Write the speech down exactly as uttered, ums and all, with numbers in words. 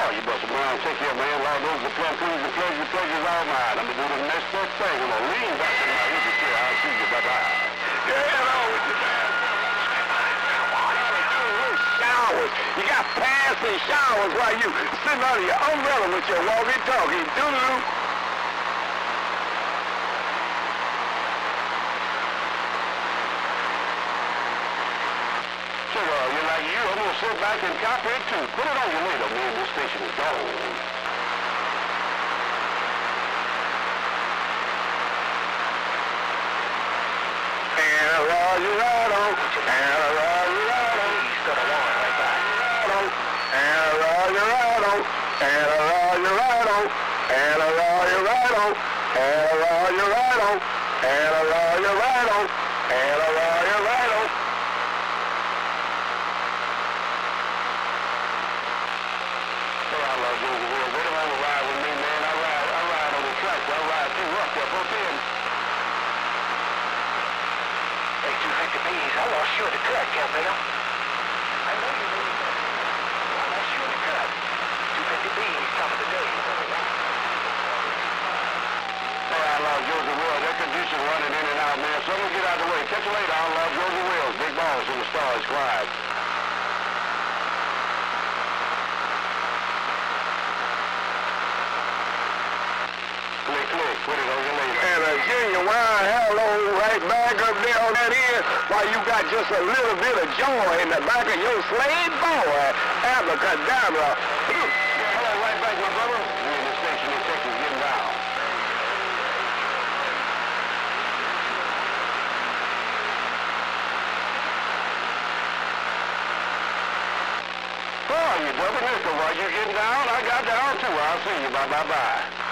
Oh, you bust a brown, take care, man. Lord knows the plum please, the pleasure, the pleasure's all mine. I'm gonna do the next best thing. I'm gonna lean back in my easy chair. I'll see you. Bye-bye. Yeah, hello with you, man. Showers. You got pants and showers while you sitting under your umbrella with your walkie-talkie. Doo-doo. Sugar, you like you, I'm gonna sit back and copy it too. Put it on your later, man. This station is gone. And I ride you right on, and I ride you right on. He's got a one right back. And I ride you right on, and I ride you right on, and I ride you right on, and I ride you right on, and I ride you right on, and I ride you right on. Hey, I love you, Will. They don't want to ride with me, man. I ride, I ride on the track. I ride too rough there, both ends. Hey, two fifty B's, I lost you at the cut, Campbell. I know you really did. I lost you at the cut. two fifty B's, top of the day. Hey, I love Georgia Wills. That condition running in and out, man. So I'm going to get out of the way. Catch you later. I love Georgia Wills. Big balls in the stars, quiet. Click, click. Put it on your later. And a genuine hello right back up there on that end while you got just a little bit of joy in the back of your slave boy. Abracadabra. Yeah, hello right back, my brother. We in the station in Texas getting down. Oh, you double nickel while you getting down. I got down too. I'll see you. Bye, bye, bye.